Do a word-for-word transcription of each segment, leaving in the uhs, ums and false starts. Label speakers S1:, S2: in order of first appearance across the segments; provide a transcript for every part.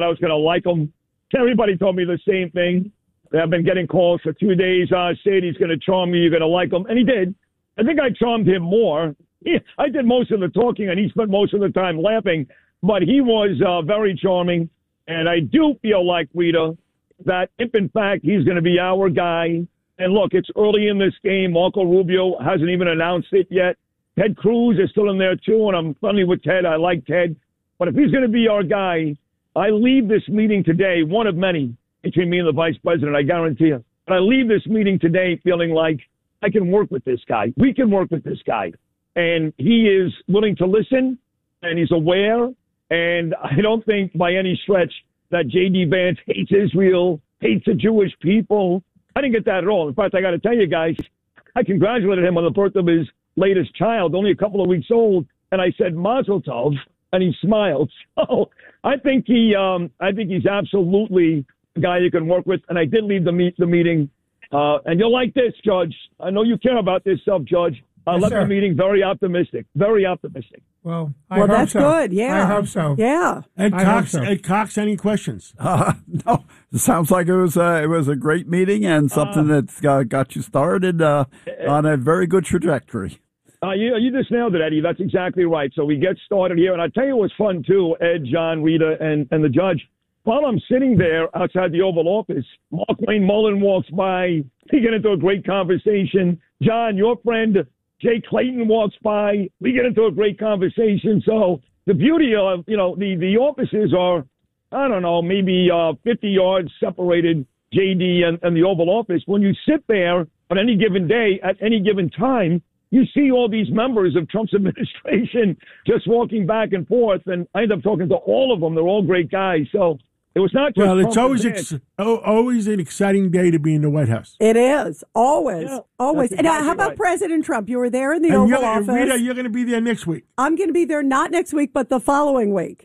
S1: I was going to like him. Everybody told me the same thing. I've been getting calls for two days. Uh, Sadie's going to charm you. You're going to like him. And he did. I think I charmed him more. He, I did most of the talking, and he spent most of the time laughing. But he was uh, very charming. And I do feel like, Rita, that if, in fact, he's going to be our guy. And, look, it's early in this game. Marco Rubio hasn't even announced it yet. Ted Cruz is still in there, too, and I'm friendly with Ted. I like Ted. But if he's going to be our guy, I leave this meeting today, one of many, between me and the vice president, I guarantee you. But I leave this meeting today feeling like I can work with this guy. We can work with this guy. And he is willing to listen, and he's aware. And I don't think by any stretch that J D. Vance hates Israel, hates the Jewish people. I didn't get that at all. In fact, I got to tell you guys, I congratulated him on the birth of his latest child, only a couple of weeks old, and I said Mazel Tov, and he smiled. So I think he, um, I think he's absolutely a guy you can work with. And I did leave the meet the meeting, uh, and you'll like this, Judge. I know you care about this stuff, Judge. I yes, left sir. the meeting very optimistic, very optimistic.
S2: Well, I
S3: well,
S2: hope
S3: that's
S2: so.
S3: good. Yeah,
S2: I hope so.
S3: Yeah.
S4: Ed
S2: I
S4: Cox,
S2: hope so.
S4: Ed Cox, any questions?
S5: Uh, no, it sounds like it was uh, it was a great meeting and something uh, that's uh, got you started uh, on a very good trajectory.
S1: Uh, you, you just nailed it, Eddie. That's exactly right. So we get started here, and I tell you what's fun too, Ed, John, Rita, and and the judge. While I'm sitting there outside the Oval Office, Mark Wayne Mullen walks by. We get into a great conversation. John, your friend Jay Clayton walks by. We get into a great conversation. So the beauty of, you know, the, the offices are, I don't know, maybe uh, fifty yards separated, J D and, and the Oval Office. When you sit there on any given day, at any given time, you see all these members of Trump's administration just walking back and forth. And I end up talking to all of them. They're all great guys. So it was not just
S4: well, it's
S1: Trump
S4: always ex- oh, always an exciting day to be in the White House.
S3: It is. Always.
S1: Yeah,
S3: always.
S1: exactly
S3: And how about
S1: right.
S3: President Trump? You were there in the
S4: and
S3: Oval
S4: you're,
S3: Office.
S4: Rita, you're going to be there next week.
S3: I'm going to be there not next week, but the following week.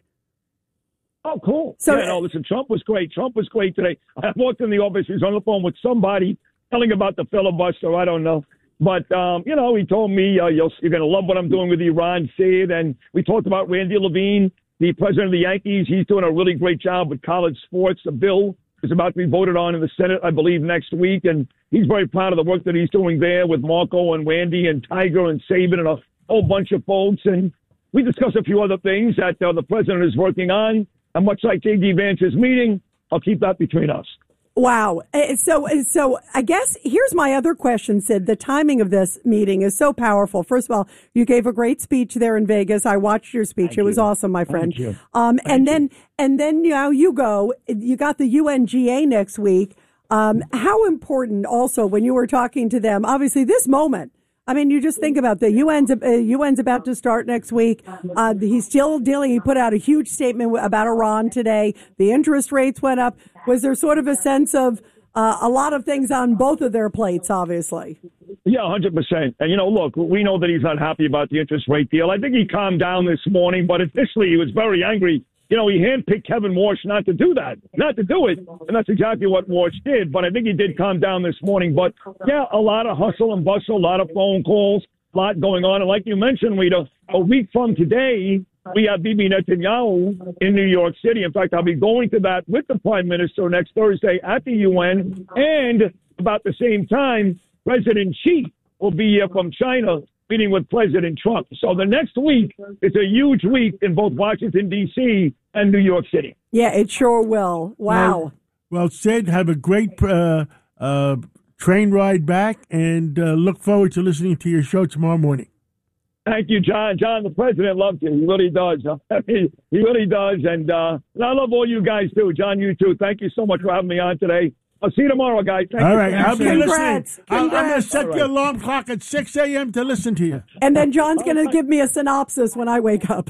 S1: Oh, cool.
S3: So,
S1: yeah, no, listen, Trump was great. Trump was great today. I walked in the office. He was on the phone with somebody telling about the filibuster. I don't know. But, um, you know, he told me, uh, you'll, you're going to love what I'm doing with Iran, Sid. And we talked about Randy Levine, the president of the Yankees. He's doing a really great job with college sports. The bill is about to be voted on in the Senate, I believe, next week. And he's very proud of the work that he's doing there with Marco and Randy and Tiger and Saban and a whole bunch of folks. And we discussed a few other things that uh, the president is working on. And much like J D. Vance's meeting, I'll keep that between us.
S3: Wow. So, so I guess here's my other question, Sid. The timing of this meeting is so powerful. First of all, you gave a great speech there in Vegas. I watched your speech.
S1: Thank
S3: it was
S1: you.
S3: awesome, my friend.
S1: Thank you.
S3: Um,
S1: Thank
S3: and
S1: you.
S3: then, and then now you go, you got the U N G A next week. Um, how important also when you were talking to them, obviously this moment, I mean, you just think about the U N's, uh, U N's about to start next week. Uh, he's still dealing. He put out a huge statement about Iran today. The interest rates went up. Was there sort of a sense of uh, a lot of things on both of their plates, obviously?
S1: Yeah, one hundred percent. And, you know, look, we know that he's not happy about the interest rate deal. I think he calmed down this morning, but initially he was very angry. You know, he handpicked Kevin Walsh not to do that, not to do it. And that's exactly what Walsh did. But I think he did calm down this morning. But, yeah, a lot of hustle and bustle, a lot of phone calls, a lot going on. And like you mentioned, Rita, a week from today, we have Bibi Netanyahu in New York City. In fact, I'll be going to that with the Prime Minister next Thursday at the U N. And about the same time, President Xi will be here from China meeting with President Trump. So the next week is a huge week in both Washington, D C and New York City.
S3: Yeah, it sure will. Wow.
S4: Well, well Sid, have a great uh, uh, train ride back and uh, look forward to listening to your show tomorrow morning.
S1: Thank you, John. John, the president loves you. He really does. he really does. And, uh, and I love all you guys, too. John, you too. Thank you so much for having me on today. I'll see you tomorrow, guys. Thank
S4: All
S1: you.
S4: right, I'll be
S3: Congrats.
S4: listening. I'll, I'm going to
S3: Congrats.
S4: set the alarm clock at six a.m. to listen to you.
S3: And then John's going to give me a synopsis when I wake up.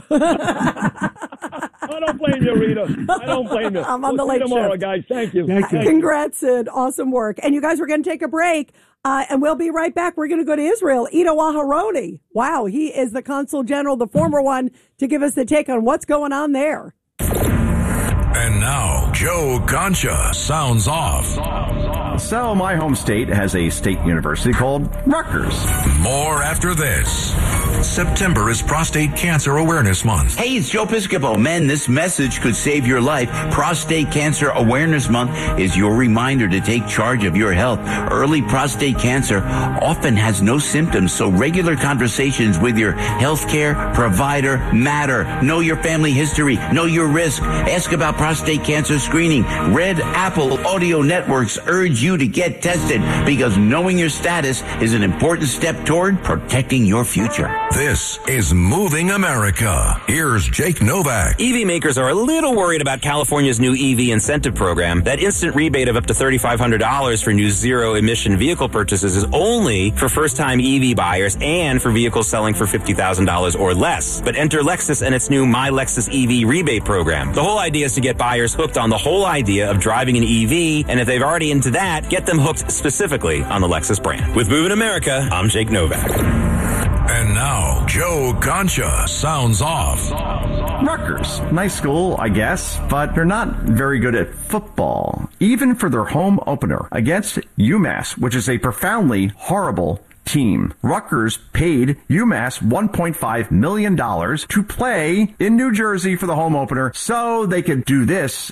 S1: I don't blame you, Rita. I don't blame you.
S3: I'm on
S1: we'll
S3: the
S1: see
S3: late
S1: you tomorrow,
S3: shift.
S1: guys. Thank you.
S4: Thank you.
S3: Congrats, Sid. Awesome work. And you guys, we're going to take a break, uh, and we'll be right back. We're going to go to Israel. Ido Aharoni. Wow, he is the consul general, the former one, to give us the take on what's going on there.
S6: And now, Joe Concha sounds off.
S7: So my home state has a state university called Rutgers.
S6: More after this. September is Prostate Cancer Awareness Month.
S2: Hey, it's Joe Piscopo. Men, this message could save your life. Prostate Cancer Awareness Month is your reminder to take charge of your health. Early prostate cancer often has no symptoms, so regular conversations with your healthcare provider matter. Know your family history. Know your risk. Ask about prostate cancer screening. Red Apple Audio Networks urge you to get tested because knowing your status is an important step toward protecting your future.
S6: This is Moving America. Here's Jake Novak.
S7: E V makers are a little worried about California's new E V incentive program. That instant rebate of up to three thousand five hundred dollars for new zero-emission vehicle purchases is only for first-time E V buyers and for vehicles selling for fifty thousand dollars or less. But enter Lexus and its new My Lexus E V rebate program. The whole idea is to get buyers hooked on the whole idea of driving an E V, and if they've already into that, get them hooked specifically on the Lexus brand. With Moving America, I'm Jake Novak.
S6: And now, Joe Concha sounds off.
S8: Rutgers, nice school, I guess, but they're not very good at football, even for their home opener against UMass, which is a profoundly horrible team. Rutgers paid UMass one point five million dollars to play in New Jersey for the home opener so they could do this.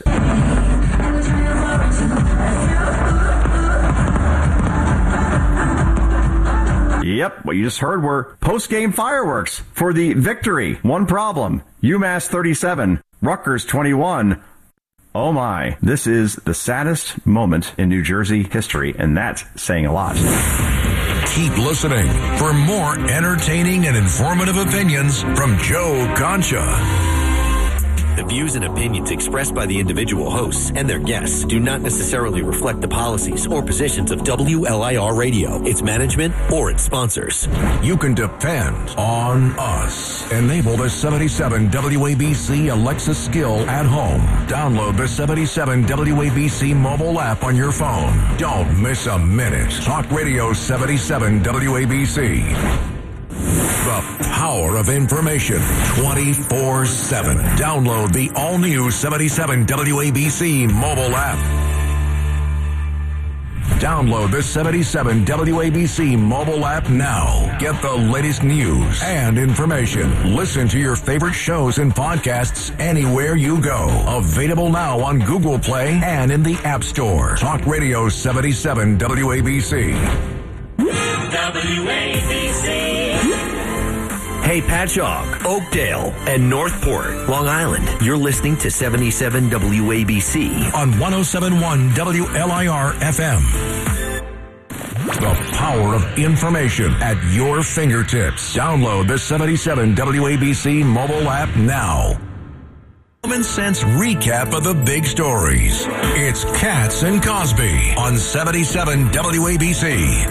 S8: Yep, what you just heard were post-game fireworks for the victory. One problem, UMass thirty-seven, Rutgers twenty-one. Oh my, this is the saddest moment in New Jersey history, and that's saying a lot.
S6: Keep listening for more entertaining and informative opinions from Joe Concha.
S9: The views and opinions expressed by the individual hosts and their guests do not necessarily reflect the policies or positions of W L I R Radio, its management, or its sponsors.
S6: You can depend on us. Enable the seventy-seven W A B C Alexa skill at home. Download the seventy-seven W A B C mobile app on your phone. Don't miss a minute. Talk Radio seventy-seven W A B C. The power of information twenty-four seven. Download the all-new seventy-seven W A B C mobile app. Download the seventy-seven W A B C mobile app now. Get the latest news and information. Listen to your favorite shows and podcasts anywhere you go. Available now on Google Play and in the App Store. Talk Radio seventy-seven W A B C.
S10: W A B C.
S9: Hey, Patchogue, Oakdale, and Northport, Long Island. You're listening to seventy-seven W A B C
S6: on one oh seven point one W L I R F M. The power of information at your fingertips. Download the seventy-seven W A B C mobile app now. Common Sense recap of the big stories. It's Katz and Cosby on seventy-seven W A B C.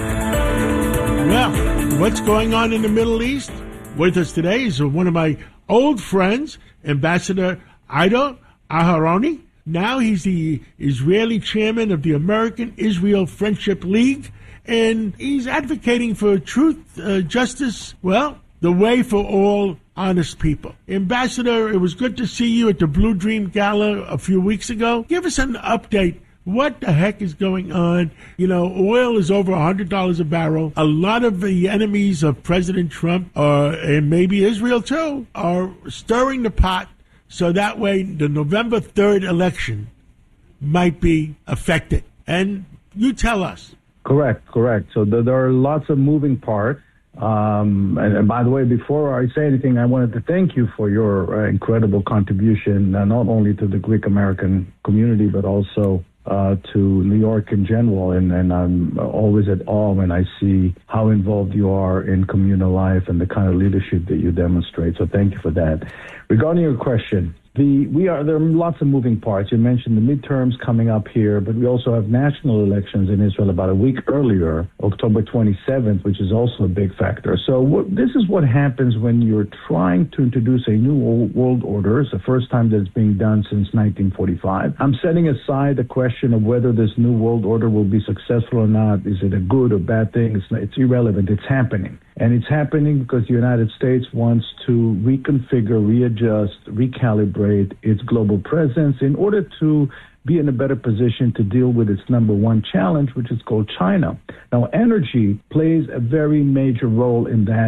S4: Well, what's going on in the Middle East? With us today is one of my old friends, Ambassador Ido Aharoni. Now he's the Israeli chairman of the American Israel Friendship League, and he's advocating for truth, uh, justice, well, the way for all honest people. Ambassador, it was good to see you at the Blue Dream Gala a few weeks ago. Give us an update. What the heck is going on? You know, oil is over one hundred dollars a barrel. A lot of the enemies of President Trump, uh, and maybe Israel too, are stirring the pot so that way the November third election might be affected. And you tell us.
S11: Correct, correct. So th- there are lots of moving parts. Um, and, and by the way, before I say anything, I wanted to thank you for your uh, incredible contribution, uh, not only to the Greek American community, but also uh, to New York in general. And, and I'm always at awe when I see how involved you are in communal life and the kind of leadership that you demonstrate. So thank you for that. Regarding your question, The we are there are lots of moving parts. You mentioned the midterms coming up here, but we also have national elections in Israel about a week earlier, October twenty-seventh, which is also a big factor. So what, this is what happens when you're trying to introduce a new world order. It's the first time that it's being done since nineteen forty-five. I'm setting aside the question of whether this new world order will be successful or not. Is it a good or bad thing? It's, it's irrelevant. It's happening. And it's happening because the United States wants to reconfigure, readjust, recalibrate its global presence in order to be in a better position to deal with its number one challenge, which is called China. Now, energy plays a very major role in that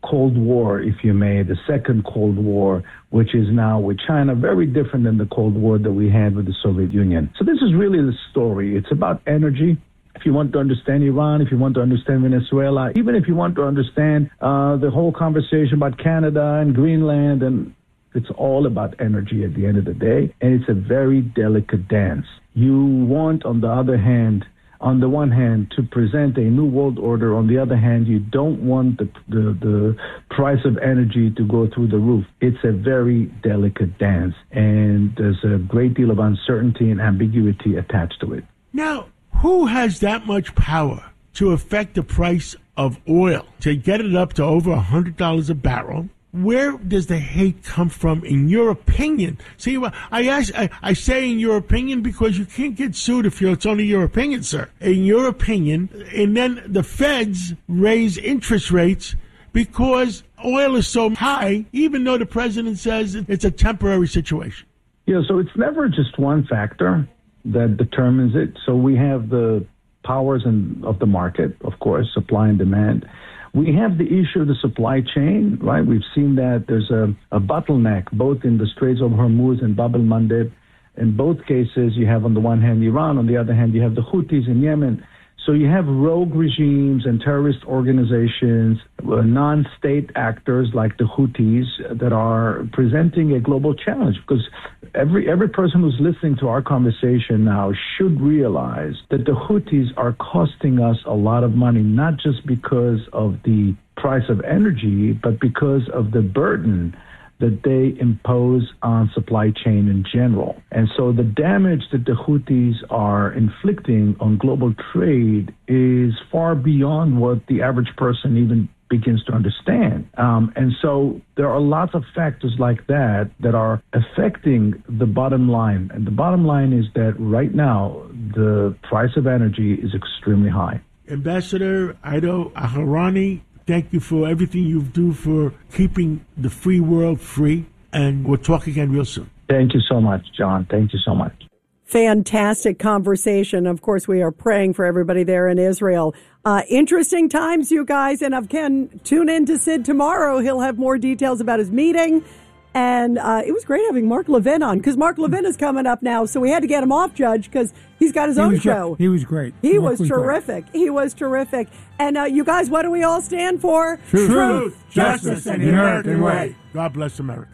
S11: Cold War, if you may, the second Cold War, which is now with China, very different than the Cold War that we had with the Soviet Union. So this is really the story. It's about energy. If you want to understand Iran, if you want to understand Venezuela, even if you want to understand uh, the whole conversation about Canada and Greenland, and it's all about energy at the end of the day, and it's a very delicate dance. You want, on the other hand, on the one hand, to present a new world order. On the other hand, you don't want the, the, the price of energy to go through the roof. It's a very delicate dance, and there's a great deal of uncertainty and ambiguity attached to it.
S4: Now, who has that much power to affect the price of oil, to get it up to over one hundred dollars a barrel? Where does the hate come from, in your opinion? See, I ask, I, I say in your opinion because you can't get sued if you're, it's only your opinion, sir. In your opinion, and then the feds raise interest rates because oil is so high, even though the president says it's a temporary situation.
S11: Yeah, so it's never just one factor that determines it. So we have the powers and of the market, of course, supply and demand. We have the issue of the supply chain, right? We've seen that there's a, a bottleneck both in the Straits of Hormuz and Bab el-Mandeb. In both cases, you have on the one hand Iran, on the other hand, you have the Houthis in Yemen. So you have rogue regimes and terrorist organizations, uh, non-state actors like the Houthis that are presenting a global challenge, because every every person who's listening to our conversation now should realize that the Houthis are costing us a lot of money, not just because of the price of energy, but because of the burden that they impose on supply chain in general. And so the damage that the Houthis are inflicting on global trade is far beyond what the average person even begins to understand. Um, and so there are lots of factors like that that are affecting the bottom line. And the bottom line is that right now, the price of energy is extremely high.
S4: Ambassador Ido Aharoni, thank you for everything you do for keeping the free world free. And we'll talk again real soon.
S11: Thank you so much, John. Thank you so much.
S3: Fantastic conversation. Of course, we are praying for everybody there in Israel. Uh, interesting times, you guys. And again, tune in to Sid tomorrow. He'll have more details about his meeting. And uh, it was great having Mark Levin on, because Mark Levin is coming up now. So we had to get him off, Judge, because he's got his
S12: he
S3: own
S12: was,
S3: show.
S12: He was great.
S3: He
S12: Mark
S3: was,
S12: was
S3: terrific. Great. He was terrific. And uh, you guys, what do we all stand for?
S4: Truth, Truth justice, and the American way. God bless America.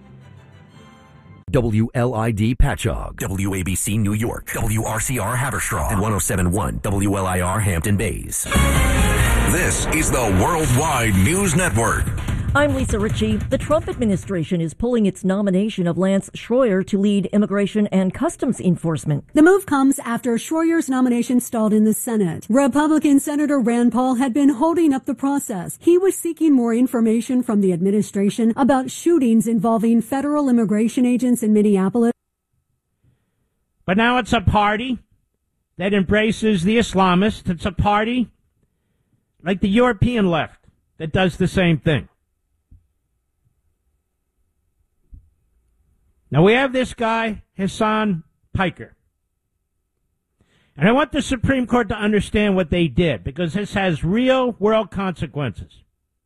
S9: W L I D Patchogue, W A B C New York, W R C R Haverstraw, and one oh seven point one W L I R Hampton Bays.
S6: This is the Worldwide News Network.
S13: I'm Lisa Ritchie. The Trump administration is pulling its nomination of Lance Schroyer to lead Immigration and Customs Enforcement.
S14: The move comes after Schroyer's nomination stalled in the Senate. Republican Senator Rand Paul had been holding up the process. He was seeking more information from the administration about shootings involving federal immigration agents in Minneapolis.
S15: But now it's a party that embraces the Islamists. It's a party like the European left that does the same thing. Now, we have this guy, Hasan Piker. And I want the Supreme Court to understand what they did, because this has real-world consequences.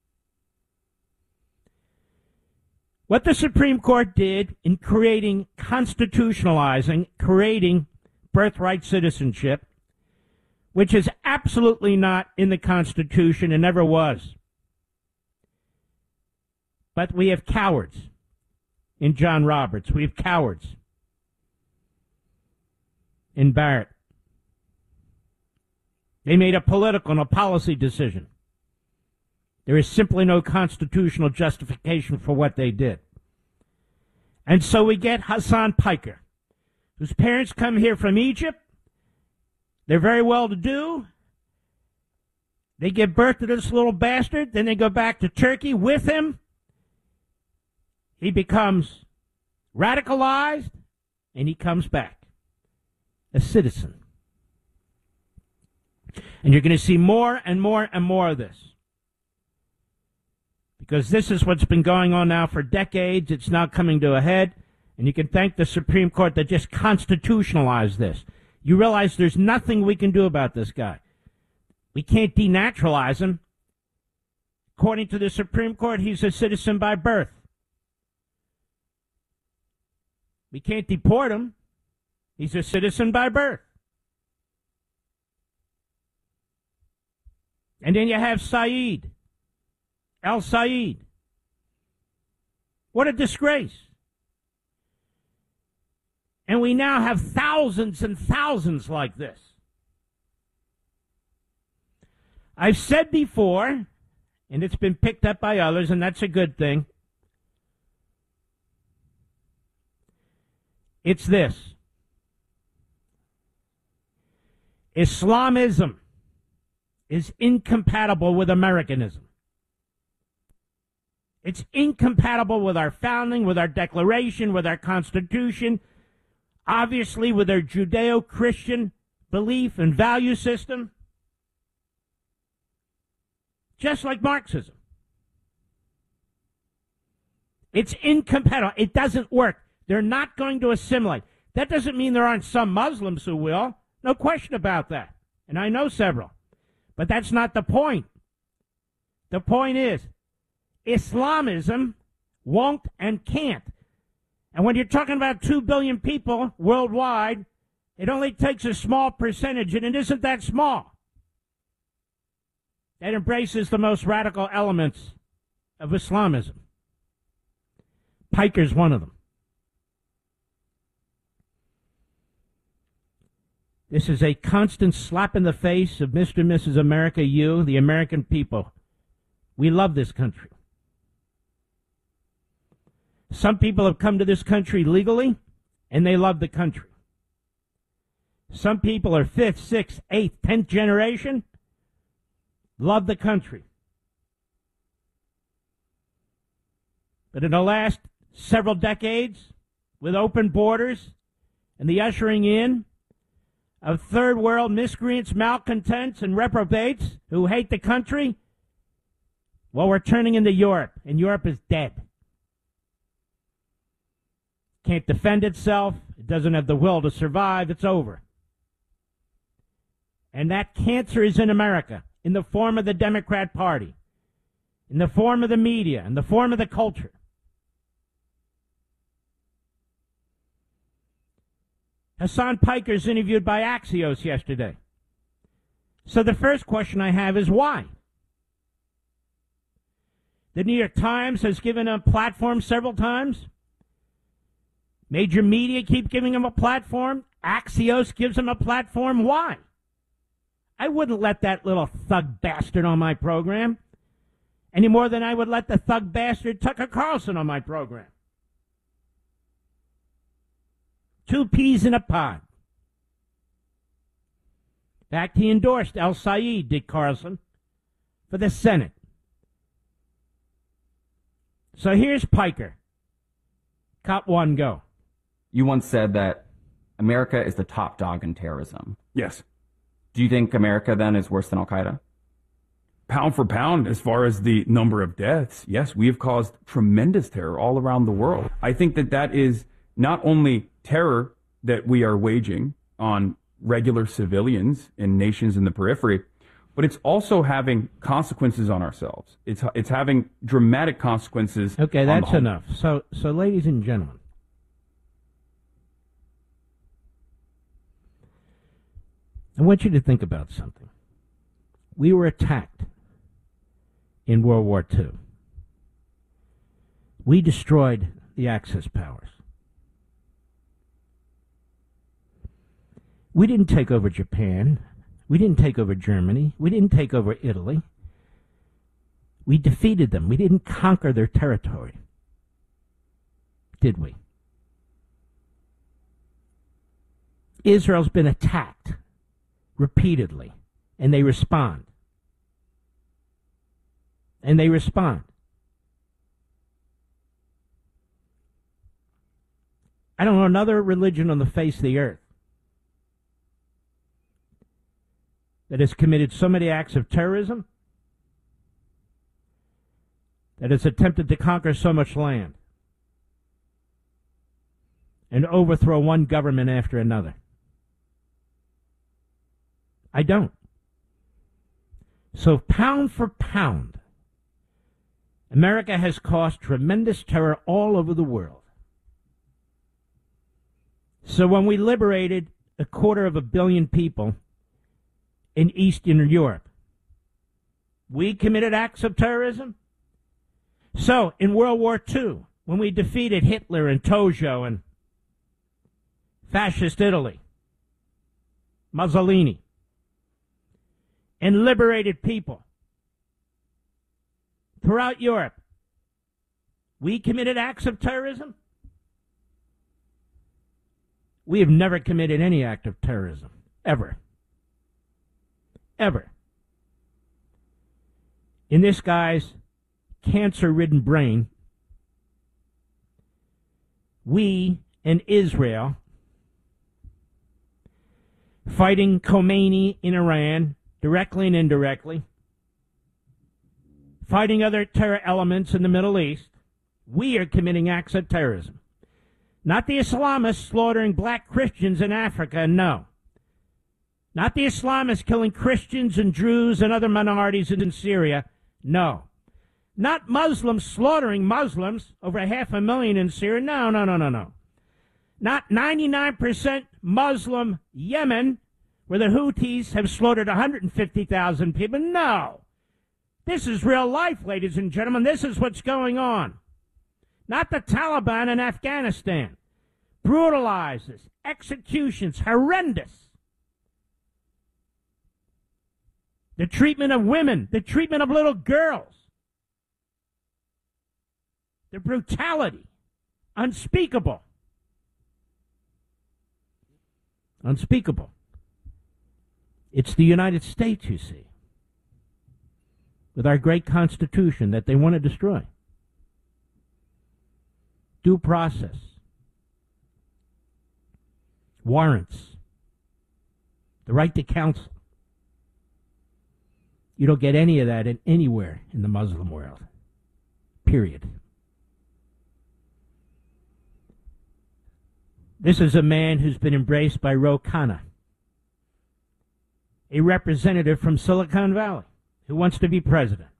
S15: What the Supreme Court did in creating, constitutionalizing, creating birthright citizenship, which is absolutely not in the Constitution and never was. But we have cowards. In John Roberts, we have cowards. In Barrett. They made a political and a policy decision. There is simply no constitutional justification for what they did. And so we get Hasan Piker, whose parents come here from Egypt. They're very well-to-do. They give birth to this little bastard. Then they go back to Turkey with him. He becomes radicalized, and he comes back a citizen. And you're going to see more and more and more of this. Because this is what's been going on now for decades. It's now coming to a head. And you can thank the Supreme Court that just constitutionalized this. You realize there's nothing we can do about this guy. We can't denaturalize him. According to the Supreme Court, he's a citizen by birth. We can't deport him. He's a citizen by birth. And then you have Saeed, El Saeed. What a disgrace. And we now have thousands and thousands like this. I've said before, and it's been picked up by others, and that's a good thing. It's this. Islamism is incompatible with Americanism. It's incompatible with our founding, with our Declaration, with our Constitution, obviously with our Judeo-Christian belief and value system, just like Marxism. It's incompatible. It doesn't work. They're not going to assimilate. That doesn't mean there aren't some Muslims who will. No question about that. And I know several. But that's not the point. The point is, Islamism won't and can't. And when you're talking about two billion people worldwide, it only takes a small percentage, and it isn't that small, that embraces the most radical elements of Islamism. Piker's one of them. This is a constant slap in the face of Mister and Missus America, you, the American people. We love this country. Some people have come to this country legally, and they love the country. Some people are fifth, sixth, eighth, tenth generation, love the country. But in the last several decades, with open borders and the ushering in of third world miscreants, malcontents, and reprobates who hate the country, well, we're turning into Europe, and Europe is dead. Can't defend itself. It doesn't have the will to survive. It's over. And that cancer is in America, in the form of the Democrat Party, in the form of the media, in the form of the culture. Hassan Piker's interviewed by Axios yesterday. So the first question I have is why? The New York Times has given him a platform several times. Major media keep giving him a platform. Axios gives him a platform. Why? I wouldn't let that little thug bastard on my program any more than I would let the thug bastard Tucker Carlson on my program. Two peas in a pod. In fact, he endorsed El Saeed, Dick Carlson, for the Senate. So here's Piker. Cut one, go.
S12: You once said that America is the top dog in terrorism.
S16: Yes.
S12: Do you think America then is worse than Al-Qaeda?
S16: Pound for pound, as far as the number of deaths, yes, we have caused tremendous terror all around the world. I think that that is not only terror that we are waging on regular civilians in nations in the periphery, but it's also having consequences on ourselves. It's it's having dramatic consequences.
S15: Okay,
S16: on
S15: that's
S16: the
S15: enough. So, so, ladies and gentlemen, I want you to think about something. We were attacked in World War Two. We destroyed the Axis powers. We didn't take over Japan. We didn't take over Germany. We didn't take over Italy. We defeated them. We didn't conquer their territory. Did we? Israel's been attacked repeatedly, and they respond. And they respond. I don't know another religion on the face of the earth that has committed so many acts of terrorism, that has attempted to conquer so much land and overthrow one government after another. I don't. So pound for pound, America has caused tremendous terror all over the world. So when we liberated a quarter of a billion people in Eastern Europe, we committed acts of terrorism? So in World War Two, when we defeated Hitler and Tojo and fascist Italy, Mussolini, and liberated people throughout Europe, we committed acts of terrorism? We have never committed any act of terrorism, ever. Ever. In this guy's cancer-ridden brain, we and Israel, fighting Khomeini in Iran, directly and indirectly, fighting other terror elements in the Middle East, we are committing acts of terrorism. Not the Islamists slaughtering black Christians in Africa, no. Not the Islamists killing Christians and Jews and other minorities in Syria, no. Not Muslims slaughtering Muslims, over half a million in Syria, no, no, no, no, no. Not ninety-nine percent Muslim Yemen, where the Houthis have slaughtered one hundred fifty thousand people, no. This is real life, ladies and gentlemen. This is what's going on. Not the Taliban in Afghanistan. Brutalizes, executions, horrendous. The treatment of women, the treatment of little girls. The brutality, unspeakable. Unspeakable. It's the United States, you see, with our great Constitution that they want to destroy. Due process. Warrants. The right to counsel. You don't get any of that in anywhere in the Muslim world. Period. This is a man who's been embraced by Ro Khanna, a representative from Silicon Valley who wants to be president.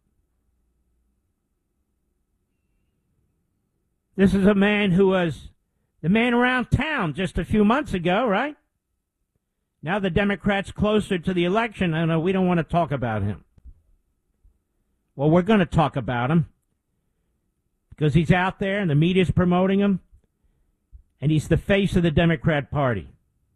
S15: This is a man who was the man around town just a few months ago, right? Now the Democrats closer to the election, I know we don't want to talk about him. Well, we're going to talk about him because he's out there and the media's promoting him, and he's the face of the Democrat Party.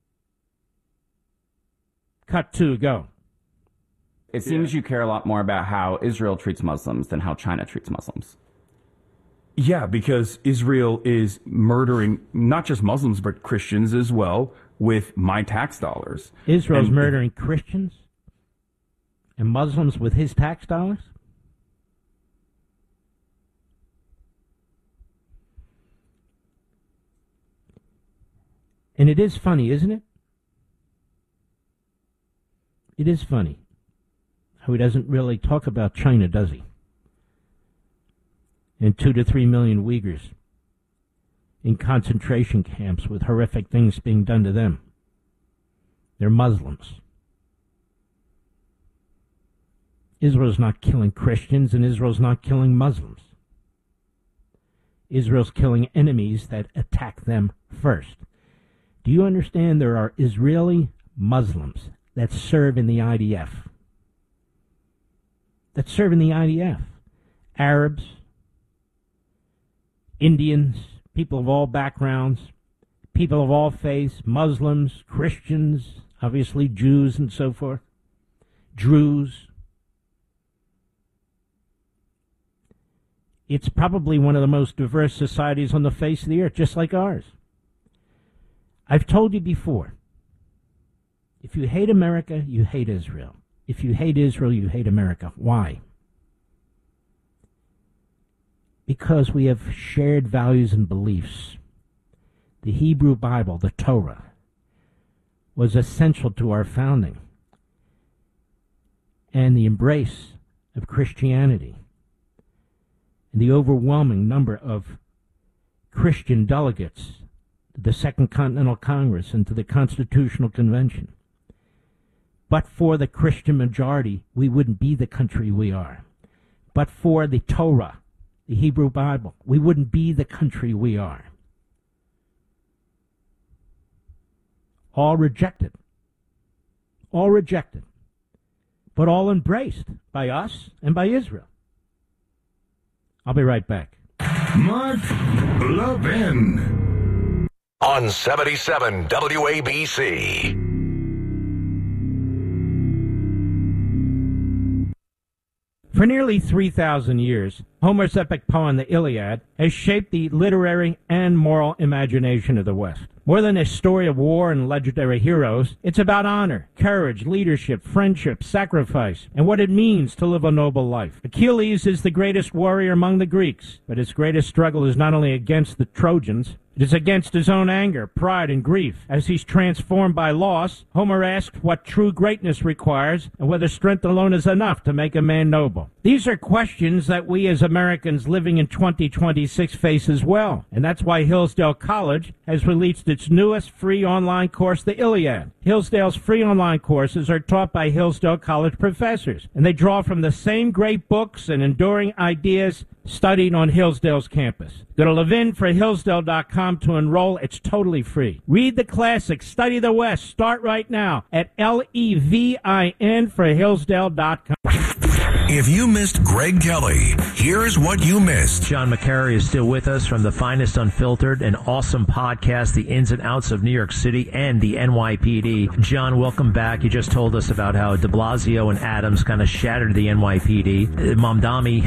S15: Cut two, go.
S12: It seems you care a lot more about how Israel treats Muslims than how China treats Muslims.
S16: Yeah, because Israel is murdering not just Muslims, but Christians as well with my tax dollars.
S15: Israel's
S16: and,
S15: murdering Christians and Muslims with his tax dollars? And it is funny, isn't it? It is funny how he doesn't really talk about China, does he? And two to three million Uyghurs in concentration camps with horrific things being done to them. They're Muslims. Israel's not killing Christians, and Israel's not killing Muslims. Israel's killing enemies that attack them first. Do you understand there are Israeli Muslims that serve in the I D F? That serve in the I D F. Arabs, Indians, people of all backgrounds, people of all faiths, Muslims, Christians, obviously Jews and so forth, Druze. It's probably one of the most diverse societies on the face of the earth, just like ours. I've told you before, if you hate America, you hate Israel. If you hate Israel, you hate America. Why? Because we have shared values and beliefs. The Hebrew Bible, the Torah, was essential to our founding. And the embrace of Christianity and the overwhelming number of Christian delegates to the Second Continental Congress and to the Constitutional Convention. But for the Christian majority, we wouldn't be the country we are. But for the Torah, the Hebrew Bible, we wouldn't be the country we are. All rejected. All rejected. But all embraced by us and by Israel. I'll be right back.
S6: Mark Levin. On seventy-seven W A B C.
S15: For nearly three thousand years, Homer's epic poem, the Iliad, has shaped the literary and moral imagination of the West. More than a story of war and legendary heroes, it's about honor, courage, leadership, friendship, sacrifice, and what it means to live a noble life. Achilles is the greatest warrior among the Greeks, but his greatest struggle is not only against the Trojans, it is against his own anger, pride, and grief. As he's transformed by loss, Homer asks what true greatness requires and whether strength alone is enough to make a man noble. These are questions that we as Americans living in twenty twenty-six face as well, and that's why Hillsdale College has released its newest free online course, the Iliad. Hillsdale's free online courses are taught by Hillsdale College professors, and they draw from the same great books and enduring ideas studied on Hillsdale's campus. Go to Levin for Hillsdale dot com to enroll. It's totally free. Read the classics, study the West. Start right now at L E V I N for Hillsdale dot com.
S6: If you missed Greg Kelly, here's what you missed.
S17: John McCary is still with us from the Finest Unfiltered, an awesome podcast, the ins and outs of New York City and the N Y P D. John, welcome back. You just told us about how de Blasio and Adams kind of shattered the N Y P D. Uh, Mamdani,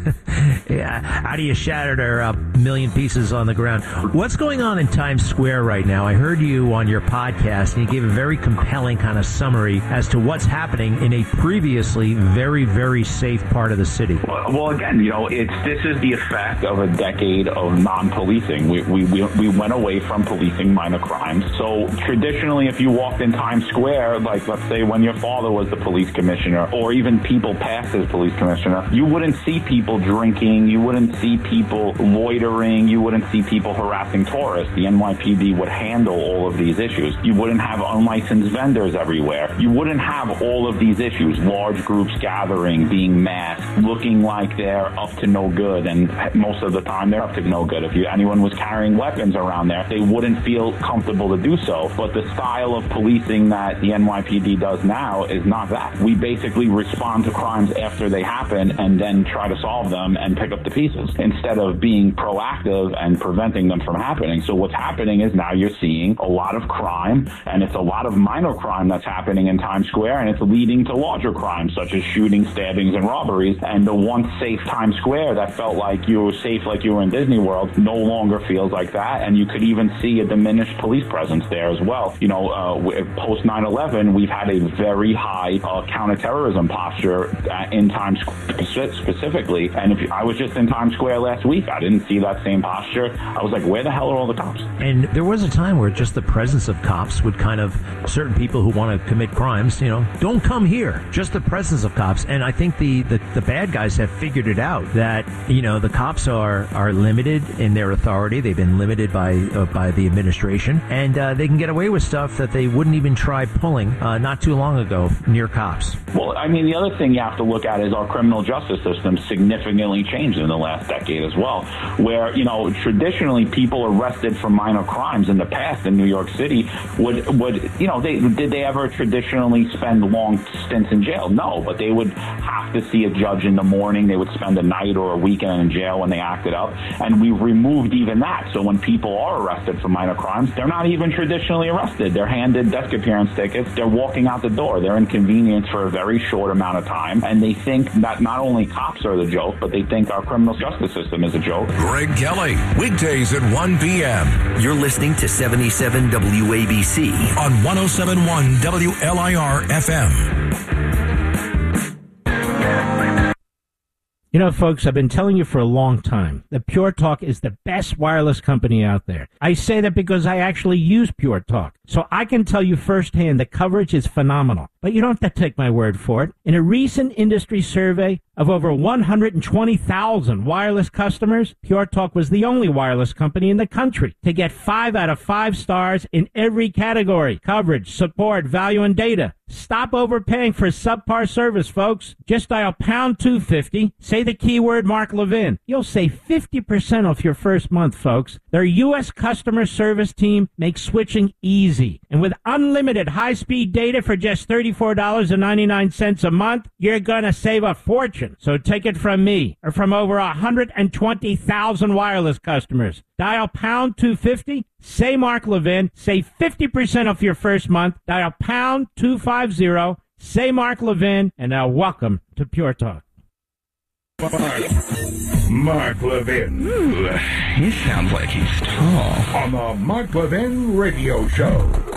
S17: yeah, how do you shatter their uh, million pieces on the ground? What's going on in Times Square right now? I heard you on your podcast, and you gave a very compelling kind of summary as to what's happening in a previously very, very safe part of the city.
S18: Well, well, again, you know, it's this is the effect of a decade of non-policing. We, we we we went away from policing minor crimes. So traditionally, if you walked in Times Square, like let's say when your father was the police commissioner, or even people past as police commissioner, you wouldn't see people drinking, you wouldn't see people loitering, you wouldn't see people harassing tourists. The N Y P D would handle all of these issues. You wouldn't have unlicensed vendors everywhere. You wouldn't have all of these issues, large groups gathering, being masked, looking like they're up to no good, and most of the time they're up to no good. If you, anyone was carrying weapons around there, they wouldn't feel comfortable to do so. But the style of policing that the N Y P D does now is not that. We basically respond to crimes after they happen and then try to solve them and pick up the pieces instead of being proactive and preventing them from happening. So what's happening is now you're seeing a lot of crime, and it's a lot of minor crime that's happening in Times Square, and it's leading to larger crimes such as shootings, stabbings, and robberies. And the once safe Times Square that felt like you were safe, like you were in Disney World, no longer feels like that. And you could even see a diminished police presence there as well. You know, uh, post nine eleven, we've had a very high uh, counterterrorism posture in Times Square specifically. And if you, I was just in Times Square last week, I didn't see that same posture. I was like, where the hell are all the cops?
S17: And there was a time where just the presence of cops would kind of, certain people who want to commit crimes, you know, don't come here. Just the presence of cops. And I think the, the, the bad guys have figured it out that, you know, the cops are, are limited in their authority. They've been limited by uh, by the administration, and uh, they can get away with stuff that they wouldn't even try pulling uh, not too long ago near cops.
S18: Well, I mean, the other thing you have to look at is our criminal justice system significantly changed in the last decade as well, where, you know, traditionally people arrested for minor crimes in the past in New York City would, would you know, they did they ever traditionally spend long stints in jail? No, but they would have to see a judge in the morning. They would spend a night or a weekend in jail when they acted up, and we removed even that. So when people are arrested for minor crimes, they're not even traditionally arrested. They're handed desk appearance tickets. They're walking out the door. They're inconvenienced for a very short amount of time, and they think that not only cops are the joke, but they think our criminal justice system is a joke.
S6: Greg Kelly, weekdays at one p.m.
S9: You're listening to seventy-seven W A B C
S6: on one oh seven point one W L I R F M.
S15: You know, folks, I've been telling you for a long time that Pure Talk is the best wireless company out there. I say that because I actually use Pure Talk. So I can tell you firsthand the coverage is phenomenal. But you don't have to take my word for it. In a recent industry survey, of over one hundred twenty thousand wireless customers, Pure Talk was the only wireless company in the country to get five out of five stars in every category: coverage, support, value, and data. Stop overpaying for subpar service, folks. Just dial pound two fifty, say the keyword Mark Levin. You'll save fifty percent off your first month, folks. Their U S customer service team makes switching easy. And with unlimited high-speed data for just thirty-four dollars and ninety-nine cents a month, you're going to save a fortune. So take it from me, or from over one hundred twenty thousand wireless customers. Dial pound two fifty, say Mark Levin, save fifty percent off your first month. Dial pound two fifty, say Mark Levin, and now welcome to Pure Talk.
S6: Mark, Mark Levin. Ooh, he sounds like he's tall. On the Mark Levin Radio Show.